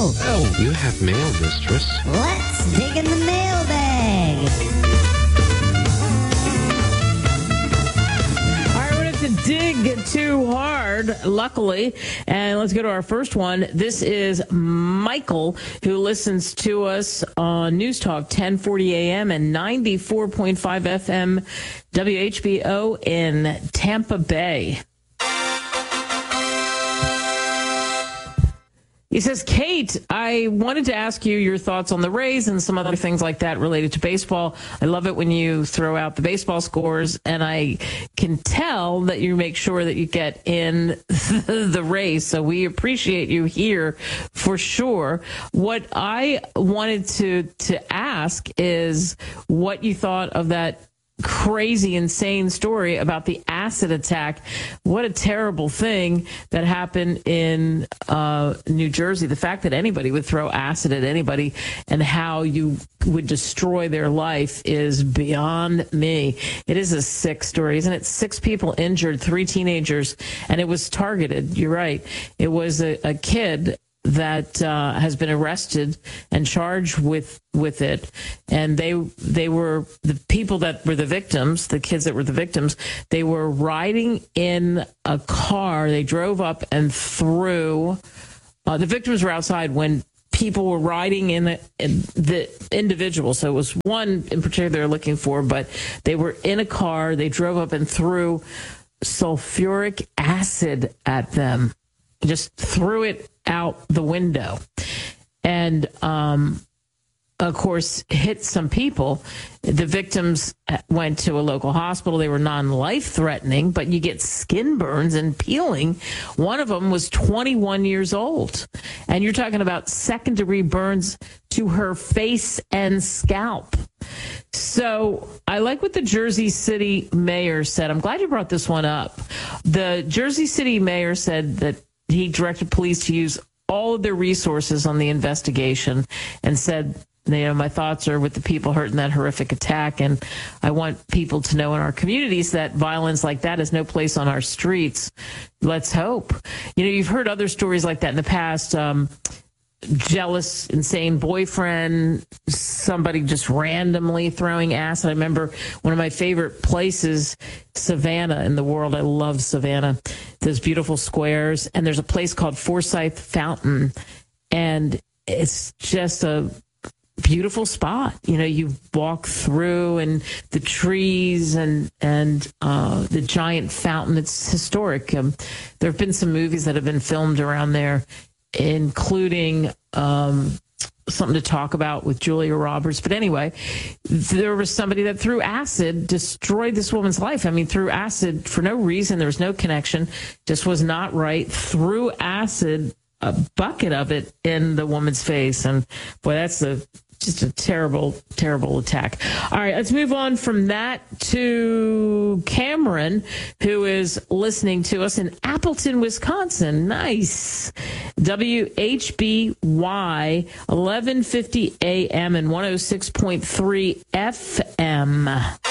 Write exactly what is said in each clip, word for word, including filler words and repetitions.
Oh, you have mail, mistress. Let's dig in the mailbag. All right, we don't have to dig too hard, luckily. And let's go to our first one. This is Michael, who listens to us on News Talk ten forty a.m. and ninety-four point five F M W H B O in Tampa Bay. He says, Kate, I wanted to ask you your thoughts on the Rays and some other things like that related to baseball. I love it when you throw out the baseball scores, and I can tell that you make sure that you get in the Rays. So we appreciate you here for sure. What I wanted to, to ask is what you thought of that crazy, insane story about the acid attack. What a terrible thing that happened in uh, New Jersey. The fact that anybody would throw acid at anybody and how you would destroy their life is beyond me. It is a sick story, isn't it? Six people injured, three teenagers, and it was targeted. You're right. It was a, a kid that uh, has been arrested and charged with with it, and they they were the people that were the victims, the kids that were the victims. They were riding in a car. They drove up and threw. Uh, the victims were outside when people were riding in the, in the individual. So it was one in particular they were looking for, but they were in a car. They drove up and threw sulfuric acid at them. Just threw it out the window, and um, of course hit some people. The victims went to a local hospital. They were non-life threatening, but you get skin burns and peeling. One of them was twenty-one years old, and you're talking about second degree burns to her face and scalp. So I like what the Jersey City mayor said. I'm glad you brought this one up. The Jersey City mayor said that he directed police to use all of their resources on the investigation and said, you know, my thoughts are with the people hurt in that horrific attack. And I want people to know in our communities that violence like that has no place on our streets. Let's hope. You know, you've heard other stories like that in the past. Um, jealous, insane boyfriend, somebody just randomly throwing acid. I remember one of my favorite places, Savannah in the world. I love Savannah. Those beautiful squares. And there's a place called Forsyth Fountain. And it's just a beautiful spot. You know, you walk through and the trees and, and uh, the giant fountain. It's historic. Um, there have been some movies that have been filmed around there, including um, something to talk about with Julia Roberts. But anyway, there was somebody that threw acid, destroyed this woman's life. I mean, threw acid for no reason. There was no connection. Just was not right. Threw acid, a bucket of it, in the woman's face. And boy, that's a just a terrible, terrible attack. All right, let's move on from that to Cameron, who is listening to us in Appleton, Wisconsin. Nice. W H B Y, eleven fifty A M and one oh six point three F M.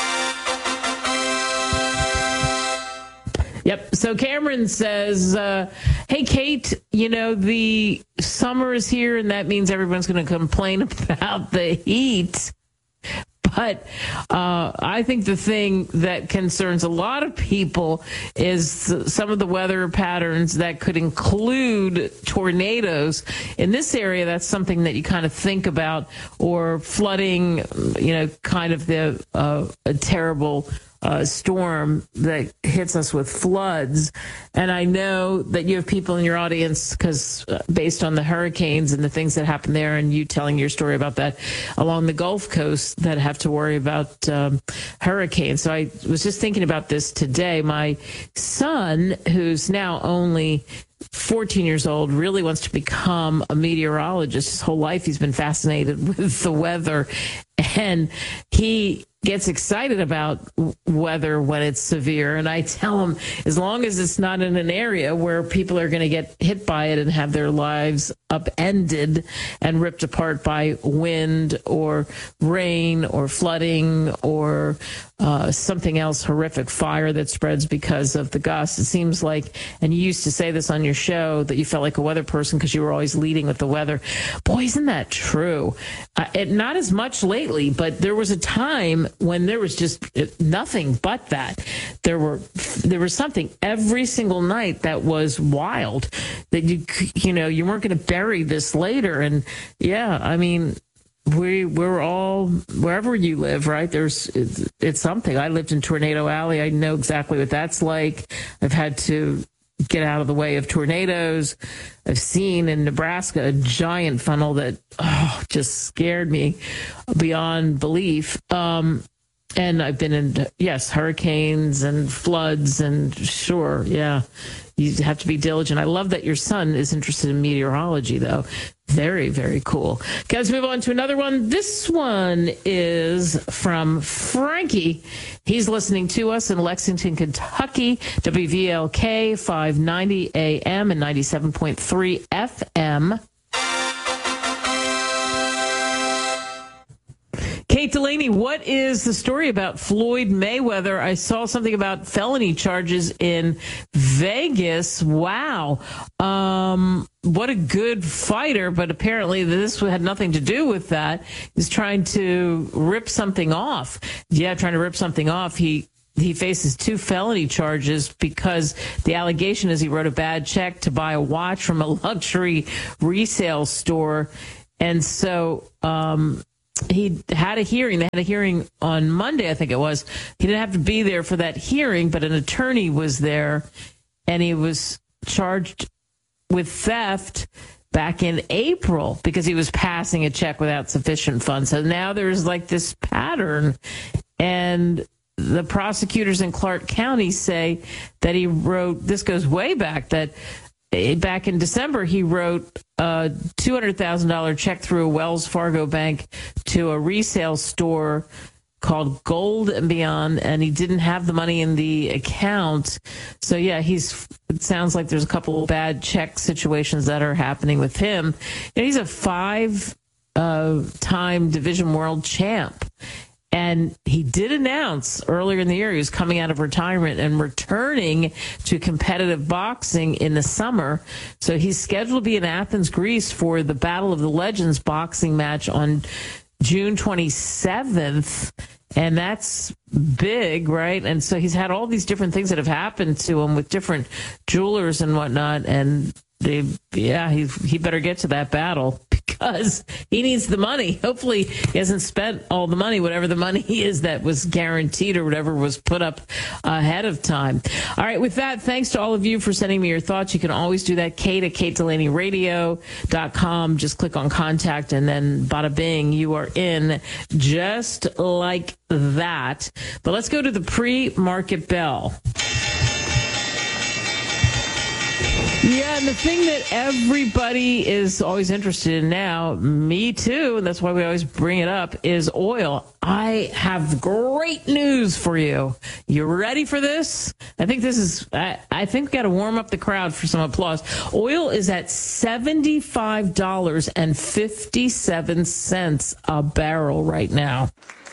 Yep. So Cameron says, uh, hey, Kate, you know, the summer is here, and that means everyone's going to complain about the heat. But uh, I think the thing that concerns a lot of people is some of the weather patterns that could include tornadoes. In this area, that's something that you kind of think about, or flooding, you know, kind of the uh, a terrible Uh, storm that hits us with floods. And I know that you have people in your audience, because uh, based on the hurricanes and the things that happen there, and you telling your story about that along the Gulf Coast, that have to worry about um, hurricanes. So I was just thinking about this today. My son, who's now only fourteen years old, really wants to become a meteorologist. His whole life he's been fascinated with the weather. And he gets excited about weather when it's severe. And I tell them, as long as it's not in an area where people are going to get hit by it and have their lives upended and ripped apart by wind or rain or flooding or uh, something else horrific, fire that spreads because of the gusts. It seems like, and you used to say this on your show, that you felt like a weather person because you were always leading with the weather. Boy, isn't that true? Uh, it, not as much lately, but there was a time when there was just nothing but that. There were there was something every single night that was wild, that you you know you weren't going to bury this later. And yeah, I mean, we we're all, wherever you live, right? There's it's, it's something. I lived in Tornado Alley. I know exactly what that's like. I've had to get out of the way of tornadoes. I've seen in Nebraska a giant funnel that oh, just scared me beyond belief. Um, and I've been in, yes, hurricanes and floods, and sure, yeah, you have to be diligent. I love that your son is interested in meteorology, though. Very, very cool. Okay, let's move on to another one. This one is from Frankie. He's listening to us in Lexington, Kentucky, W V L K five ninety A M and ninety-seven point three F M. Kate Delaney, what is the story about Floyd Mayweather? I saw something about felony charges in Vegas. Wow. Um, what a good fighter, but apparently this had nothing to do with that. He's trying to rip something off. Yeah, trying to rip something off. He He faces two felony charges because the allegation is he wrote a bad check to buy a watch from a luxury resale store. And so, um, he had a hearing. They had a hearing on Monday, I think it was. He didn't have to be there for that hearing, but an attorney was there, and he was charged with theft back in April because he was passing a check without sufficient funds. So now there's like this pattern, and the prosecutors in Clark County say that he wrote, this goes way back, that back in December, he wrote a two hundred thousand dollars check through a Wells Fargo bank to a resale store called Gold and Beyond, and he didn't have the money in the account. So, yeah, he's. It sounds like there's a couple of bad check situations that are happening with him. You know, he's a five-time uh, Division World champ. And he did announce earlier in the year he was coming out of retirement and returning to competitive boxing in the summer. So he's scheduled to be in Athens, Greece for the Battle of the Legends boxing match on June twenty-seventh. And that's big, right? And so he's had all these different things that have happened to him with different jewelers and whatnot. And they, yeah, he he better get to that battle because he needs the money. Hopefully he hasn't spent all the money, whatever the money is that was guaranteed or whatever was put up ahead of time. All right, with that, thanks to all of you for sending me your thoughts. You can always do that, Kate at kate delaney radio dot com. Just click on contact and then bada bing, you are in just like that. But let's go to the pre-market bell. Yeah, and the thing that everybody is always interested in now, me too, and that's why we always bring it up, is oil. I have great news for you. You ready for this? I think this is, I, I think we got to warm up the crowd for some applause. Oil is at seventy-five dollars and fifty-seven cents a barrel right now.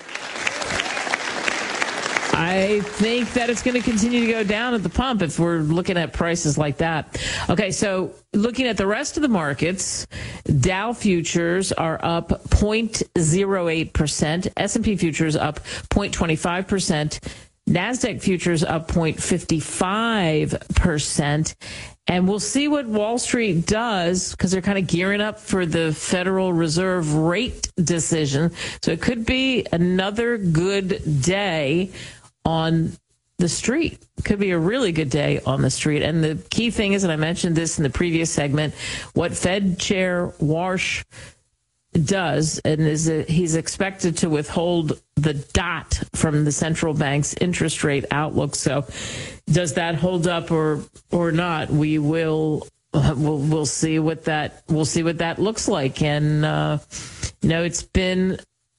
I think that it's going to continue to go down at the pump if we're looking at prices like that. Okay, so looking at the rest of the markets, Dow futures are up zero point zero eight percent, S and P futures up zero point two five percent, NASDAQ futures up zero point five five percent. And we'll see what Wall Street does because they're kind of gearing up for the Federal Reserve rate decision. So it could be another good day on the street. Could be a really good day on the street. And the key thing is, and I mentioned this in the previous segment, what Fed Chair Warsh does, and is that he's expected to withhold the dot from the central bank's interest rate outlook. So does that hold up or or not? We will we'll, we'll see what that we'll see what that looks like. And uh, you know, it's been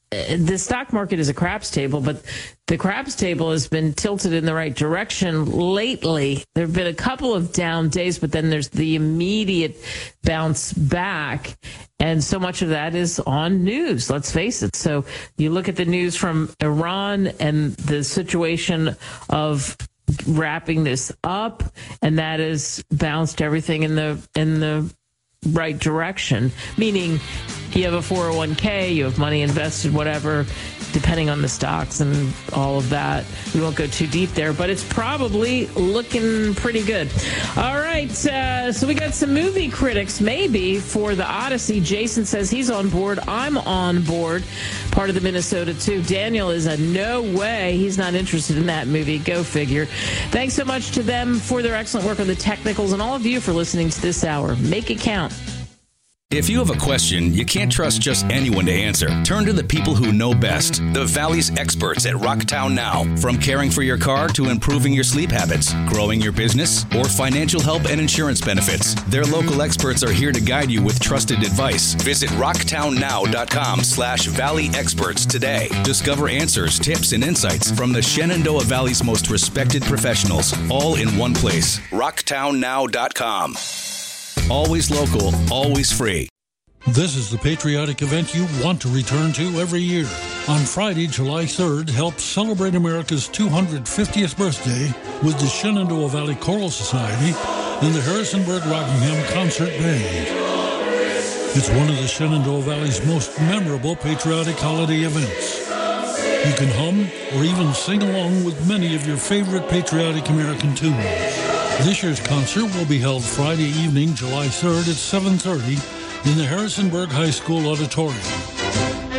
the stock market is a craps table, but the craps table has been tilted in the right direction lately. There have been a couple of down days, but then there's the immediate bounce back. And so much of that is on news, let's face it. So you look at the news from Iran and the situation of wrapping this up, and that has bounced everything in the in the right direction, meaning you have a four oh one k, you have money invested, whatever, depending on the stocks and all of that. We won't go too deep there, but it's probably looking pretty good. All right, uh, so we got some movie critics maybe for The Odyssey. Jason says he's on board. I'm on board. Part of the Minnesota, too. Daniel is a no way. He's not interested in that movie. Go figure. Thanks so much to them for their excellent work on the technicals, and all of you for listening to this hour. Make it count. If you have a question you can't trust just anyone to answer, turn to the people who know best. The Valley's experts at Rocktown Now. From caring for your car to improving your sleep habits, growing your business, or financial help and insurance benefits, their local experts are here to guide you with trusted advice. Visit rocktownnow.com slash valley experts today. Discover answers, tips, and insights from the Shenandoah Valley's most respected professionals, all in one place. rocktown now dot com. Always local, always free. This is the patriotic event you want to return to every year. On Friday, July third, help celebrate America's two hundred fiftieth birthday with the Shenandoah Valley Choral Society and the Harrisonburg Rockingham Concert Band. It's one of the Shenandoah Valley's most memorable patriotic holiday events. You can hum or even sing along with many of your favorite patriotic American tunes. This year's concert will be held Friday evening, July third at seven thirty in the Harrisonburg High School Auditorium.